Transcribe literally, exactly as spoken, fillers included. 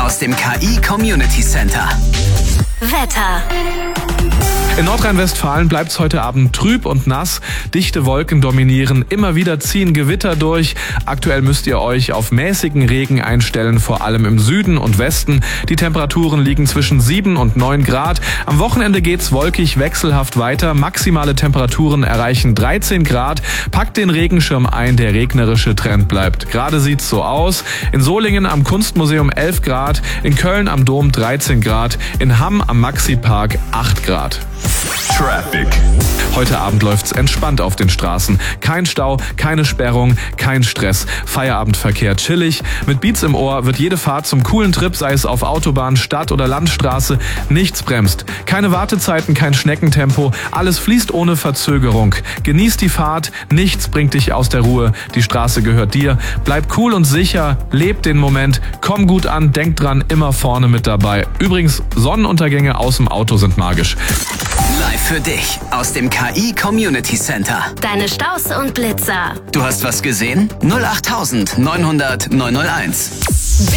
aus dem K I Community Center. Wetter. In Nordrhein-Westfalen bleibt es heute Abend trüb und nass. Dichte Wolken dominieren. Immer wieder ziehen Gewitter durch. Aktuell müsst ihr euch auf mäßigen Regen einstellen, vor allem im Süden und Westen. Die Temperaturen liegen zwischen sieben und neun Grad. Am Wochenende geht's wolkig wechselhaft weiter. Maximale Temperaturen erreichen dreizehn Grad. Packt den Regenschirm ein, der regnerische Trend bleibt. Gerade sieht's so aus. In Solingen am Kunstmuseum elf Grad. In Köln am Dom dreizehn Grad. In Hamm am Maxi-Park acht Grad. Traffic. Heute Abend läuft's entspannt auf den Straßen. Kein Stau, keine Sperrung, kein Stress. Feierabendverkehr chillig. Mit Beats im Ohr wird jede Fahrt zum coolen Trip, sei es auf Autobahn, Stadt- oder Landstraße. Nichts bremst. Keine Wartezeiten, kein Schneckentempo. Alles fließt ohne Verzögerung. Genieß die Fahrt. Nichts bringt dich aus der Ruhe. Die Straße gehört dir. Bleib cool und sicher. Leb den Moment. Komm gut an. Denk dran, immer vorne mit dabei. Übrigens, Sonnenuntergänge aus dem Auto sind magisch. Live für dich aus dem K I Community Center. Deine Staus und Blitzer. Du hast was gesehen? null acht neunhundert neunhunderт neunhunderteins.